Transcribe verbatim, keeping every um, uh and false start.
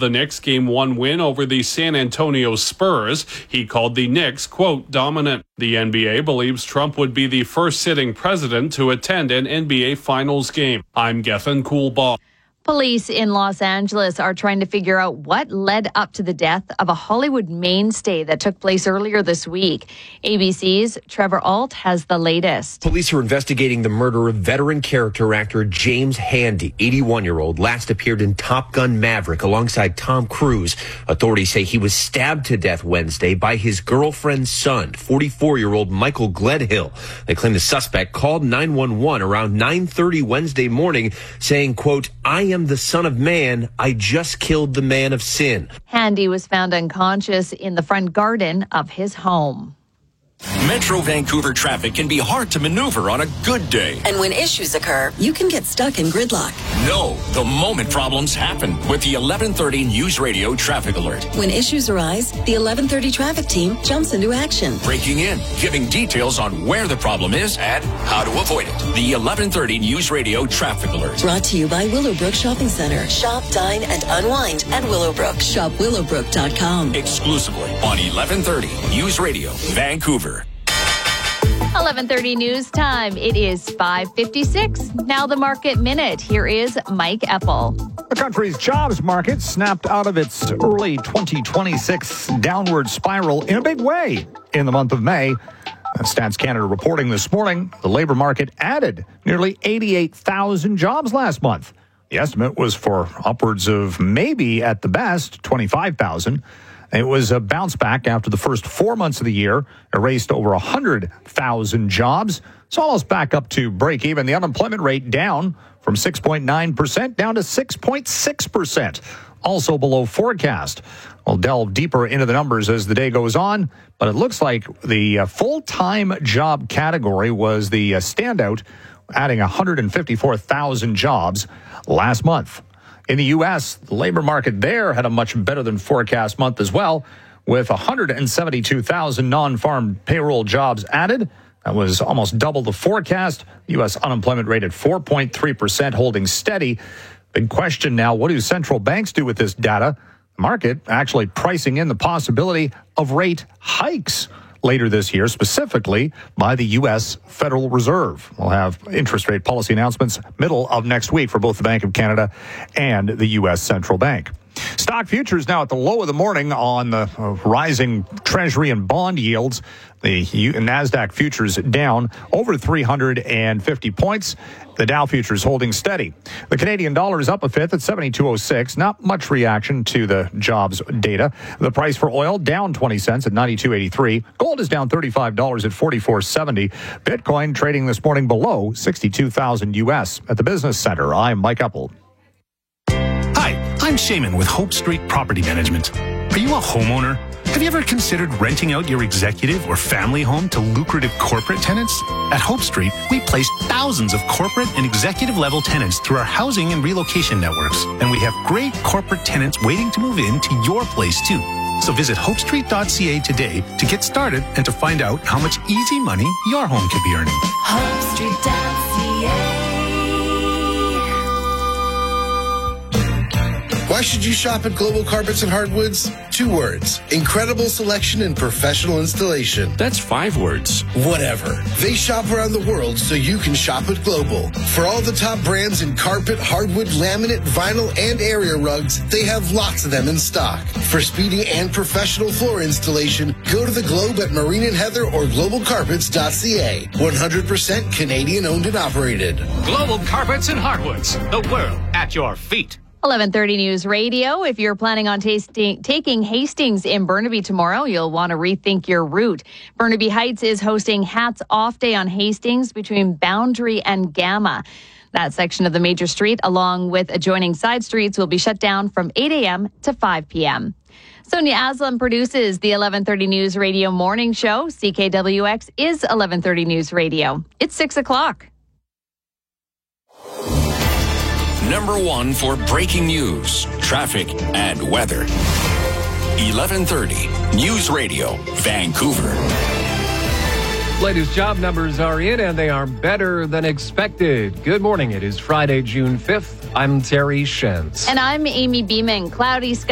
the Knicks' Game one win over the San Antonio Spurs. He called the Knicks, quote, dominant. The N B A believes Trump would be the first sitting president to attend an N B A Finals game. I'm Gethin Coolbaugh. Police in Los Angeles are trying to figure out what led up to the death of a Hollywood mainstay that took place earlier this week. A B C's Trevor Ault has the latest. Police are investigating the murder of veteran character actor James Handy, eighty-one-year-old, last appeared in Top Gun Maverick alongside Tom Cruise. Authorities say he was stabbed to death Wednesday by his girlfriend's son, forty-four-year-old Michael Gledhill. They claim the suspect called nine one one around nine thirty Wednesday morning saying, quote, I am the Son of Man. I just killed the man of sin. Handy was found unconscious in the front garden of his home. Metro Vancouver traffic can be hard to maneuver on a good day. And when issues occur, you can get stuck in gridlock. No, the moment problems happen with the eleven thirty News Radio Traffic Alert. When issues arise, the eleven thirty traffic team jumps into action. Breaking in, giving details on where the problem is and how to avoid it. The eleven thirty News Radio Traffic Alert. Brought to you by Willowbrook Shopping Center. Shop, dine, and unwind at Willowbrook. Shop willowbrook dot com. Exclusively on eleven thirty News Radio Vancouver. eleven thirty news time. It is five fifty-six. Now the market minute. Here is Mike Eppel. The country's jobs market snapped out of its early twenty twenty-six downward spiral in a big way in the month of May. Stats Canada reporting this morning, the labor market added nearly eighty-eight thousand jobs last month. The estimate was for upwards of maybe at the best twenty-five thousand. It was a bounce back after the first four months of the year, erased over one hundred thousand jobs. It's almost back up to break even. The unemployment rate down from six point nine percent down to six point six percent, also below forecast. We'll delve deeper into the numbers as the day goes on, but it looks like the uh, full-time job category was the uh, standout, adding one hundred fifty-four thousand jobs last month. In the U S, the labor market there had a much better than forecast month as well, with one hundred seventy-two thousand non-farm payroll jobs added. That was almost double the forecast. U S unemployment rate at four point three percent, holding steady. Big question now, what do central banks do with this data? The market actually pricing in the possibility of rate hikes later this year, specifically by the U S Federal Reserve. We'll have interest rate policy announcements middle of next week for both the Bank of Canada and the U S Central Bank. Stock futures now at the low of the morning on the uh, rising Treasury and bond yields. The U- NASDAQ futures down over three hundred fifty points. The Dow futures holding steady. The Canadian dollar is up a fifth at seventy-two oh six. Not much reaction to the jobs data. The price for oil down twenty cents at ninety-two eighty-three. Gold is down thirty-five dollars at forty-four seventy. Bitcoin trading this morning below sixty-two thousand U S. At the Business Center, I'm Mike Eppel. I'm Shaman with Hope Street Property Management. Are you a homeowner? Have you ever considered renting out your executive or family home to lucrative corporate tenants? At Hope Street, we place thousands of corporate and executive level tenants through our housing and relocation networks. And we have great corporate tenants waiting to move in to your place too. So visit hope street dot c a today to get started and to find out how much easy money your home could be earning. hope street dot c a. Why should you shop at Global Carpets and Hardwoods? Two words. Incredible selection and professional installation. That's five words. Whatever. They shop around the world so you can shop at Global. For all the top brands in carpet, hardwood, laminate, vinyl, and area rugs, they have lots of them in stock. For speedy and professional floor installation, go to the Globe at Marine and Heather or global carpets dot c a. one hundred percent Canadian owned and operated. Global Carpets and Hardwoods. The world at your feet. eleven thirty News Radio. If you're planning on tasting, taking Hastings in Burnaby tomorrow, you'll want to rethink your route. Burnaby Heights is hosting Hats Off Day on Hastings between Boundary and Gamma. That section of the major street, along with adjoining side streets, will be shut down from eight a.m. to five p.m. Sonia Aslam produces the eleven thirty News Radio Morning Show. C K W X is eleven thirty News Radio. It's six o'clock. Number one for breaking news, traffic, and weather. eleven thirty News Radio, Vancouver. Latest job numbers are in, and they are better than expected. Good morning. It is Friday, June fifth. I'm Terry Shentz. And I'm Amy Beeman. Cloudy skies.